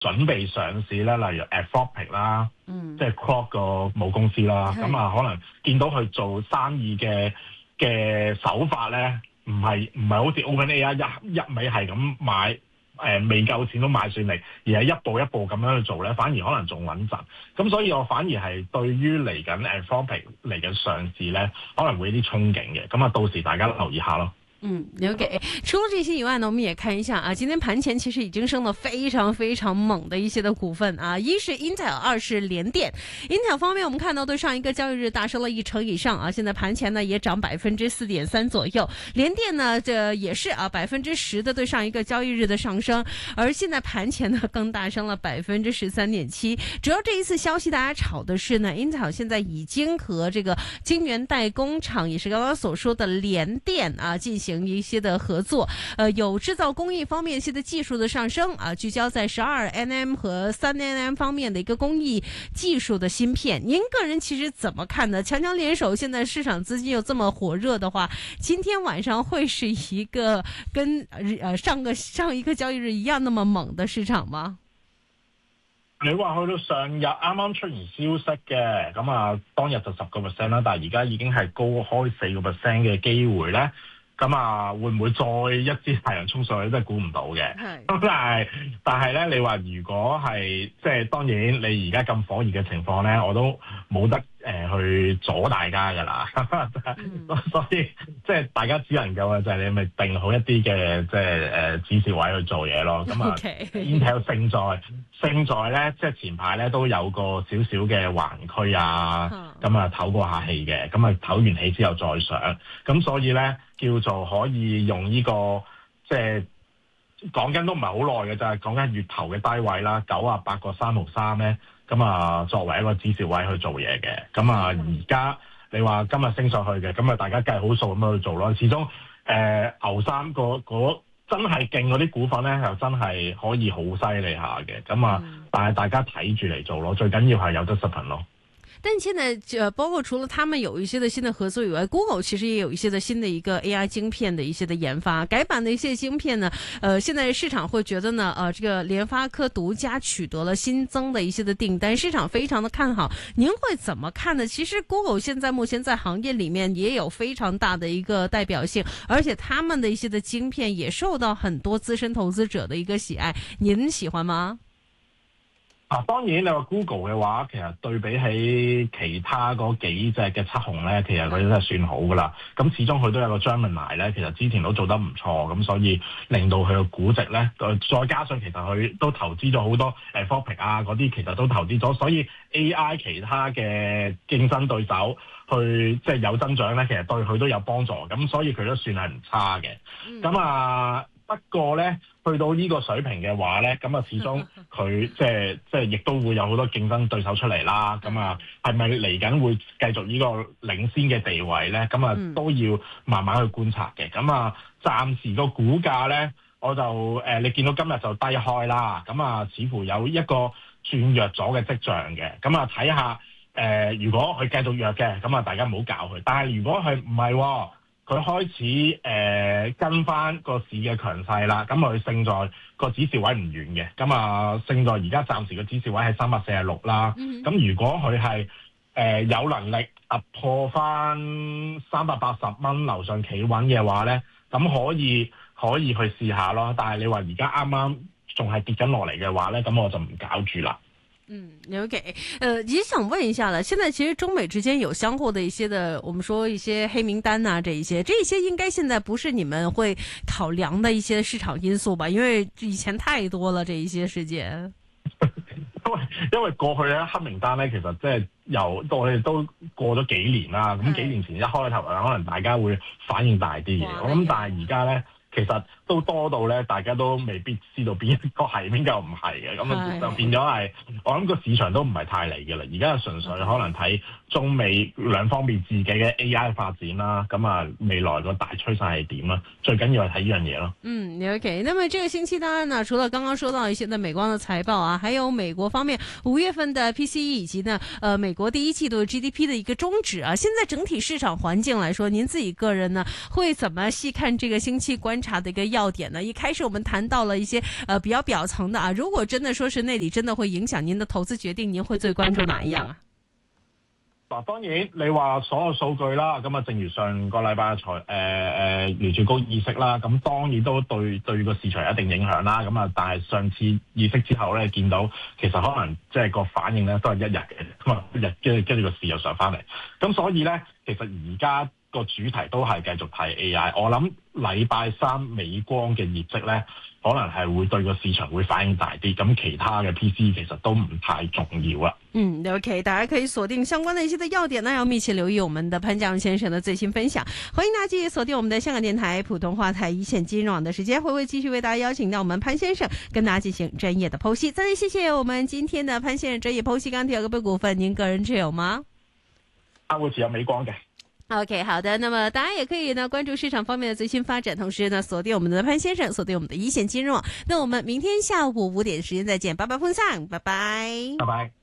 準備上市咧，例如 Anthropic 啦，即係 Claude 個母公司啦，咁啊可能見到佢做生意嘅手法咧，唔係好似 OpenAI 一味係咁買。未夠錢都買算嚟，而係一步一步咁樣去做咧，反而可能仲穩陣。咁所以我反而係對於嚟緊 Anthropic 嚟緊上市咧，可能會有啲憧憬嘅。咁啊，到時大家留意下咯。 OK。除了這些以外呢，我們也看一下啊，今天盤前其實已經升得非常非常猛的一些的股份啊，一是 Intel， 二是聯電。Intel 方面，我們看到對上一個交易日大升了1%以上啊，現在盤前呢也漲4.3%左右。聯電呢，這也是啊10%的對上一個交易日的上升，而現在盤前呢更大升了13.7%。主要這一次消息大家炒的是呢 ，Intel 現在已經和這個晶圓代工廠，也是剛剛所說的聯電啊進行一些的合作，有製造工藝方面一些的技術的上升啊，聚焦在12nm和3nm方面的一個工藝技術的芯片。您個人其實怎麼看呢？強強聯手，現在市場資金又這麼火熱的話，今天晚上會是一個跟上一個交易日一樣那麼猛的市場嗎？ 你話去到上日啱啱出完消息嘅，咁啊當日就10%啦，但係而家已經係高開4%嘅機會咧。咁啊，會唔會再一支太陽衝上去？真係估唔到嘅。咁但係咧，你話如果係即係當然，你而家咁火熱嘅情況咧，我都冇得去阻大家㗎啦。所以即係大家只能夠就係你咪定好一啲嘅即係指示位去做嘢咯。咁啊 Intel 勝在咧，即係前排咧都有個少少嘅橫區啊，咁啊唞過下氣嘅，咁啊唞完氣之後再上，咁所以咧叫做可以用呢個即係講緊都唔係好耐嘅，就係講緊月頭嘅低位啦，98個3毫3咧，咁啊作為一個指示位去做嘢嘅，咁啊而家你話今日升上去嘅，咁啊大家計好數咁樣去做咯，始終牛三嗰真係勁嗰啲股份咧，又真係可以好犀利下嘅，咁啊，但係大家睇住嚟做咯，最緊要係有得實憑咯。 但現在包括除了他們有一些的新的合作以外 ，Google 其實也有一些的新的一個 AI 晶片的一些的研發改版的一些晶片呢。現在市場會覺得呢，這個聯發科獨家取得了新增的一些的訂單，市場非常的看好。您會怎麼看呢？其實 Google 現在目前在行業裡面也有非常大的一個代表性，而且他們的一些的晶片也受到很多資深投資者的一個喜愛。您喜歡嗎？ 當然你話 Google 嘅話，其實對比起其他嗰幾隻嘅七雄咧，其實佢真係算好噶啦。咁始終佢都有個 Gemini 咧，其實之前都做得唔錯，咁所以令到佢嘅估值咧，再加上其實佢都投資咗好多Anthropic 啊嗰啲，其實都投資咗，所以 AI 其他嘅競爭對手去即係有增長咧，其實對佢都有幫助，咁所以佢都算係唔差嘅。咁不過咧，去到呢個水平嘅話咧，咁啊始終佢即係亦都會有好多競爭對手出嚟啦。咁啊，係咪嚟緊會繼續呢個領先嘅地位咧？咁啊都要慢慢去觀察嘅。咁啊，暫時個股價咧，我就你見到今日就低開啦。咁啊，似乎有一個轉弱咗嘅跡象嘅。咁啊，睇下如果佢繼續弱嘅，咁啊大家唔好搞佢。但係如果佢唔係喎，佢開始跟翻個市嘅強勢啦，咁佢勝在個指示位唔遠嘅，咁啊勝在而家暫時個指示位係346啦。咁如果佢係有能力突破翻380蚊樓上企穩嘅話咧，咁可以去試下咯。但係你話而家啱啱仲係跌緊落嚟嘅話咧，咁我就唔搞住啦。 OK，也想問一下了，現在其實中美之間有相互的一些的，我們說一些黑名單啊，這一些應該現在不是你們會考量的一些市場因素吧？因為以前太多了這一些事件。 因為過去咧黑名單咧，其實即係我哋都過咗幾年啦。咁幾年前一開頭可能大家會反應大啲嘅，我諗但係而家咧。其實都多到咧，大家都未必知道邊一個係邊個唔係嘅，咁就變咗係我諗個市場都唔係太嚟嘅啦。而家係純粹可能睇中美兩方面自己嘅 AI 發展啦，咁啊未來個大趨勢係點啦？最緊要係睇呢樣嘢咯。 OK。那麼這個星期當然呢，除了剛剛說到一些的美光的財報啊，還有美國方面5月份的 PCE 以及呢美國第一季度 GDP 的一個終止啊。現在整體市場環境來說，您自己個人呢會怎麼細看這個星期關觀察的一個要點呢？一開始我們談到了一些比較表層的啊，如果真的說是內地真的會影響您的投資決定，您會最關注哪一樣啊？ 嗱，當然你話所有數據啦，咁啊，正如上個禮拜聯儲局議息啦，咁當然都對個市場有一定影響啦。咁啊，但係上次議息之後咧，見到其實可能即係個反應咧都係一日嘅，咁啊一日跟住個市又上翻嚟。咁所以咧，其實而家個主題都係繼續睇 AI。我諗禮拜三美光嘅業績咧，可能係會對個市場會反應大啲。咁其他嘅 PC 其實都唔太重要啦。 OK， 大家可以鎖定相關的一些的要點呢，要密切留意我們的潘嘉榮先生的最新分享。歡迎大家繼續鎖定我們的香港電台普通話台一線金融網的時間，會繼續為大家邀請到我們潘先生跟大家進行專業的剖析。再次謝謝我們今天的潘先生專業剖析。鋼鐵股股份，您個人持有嗎？ 會持有美光嘅。 OK， 好的，那麼大家也可以呢關注市場方面的最新發展，同時呢鎖定我們的潘先生，鎖定我們的一線金融網。那我們明天下午5點時間再見，拜拜，潘生，拜拜， 拜拜。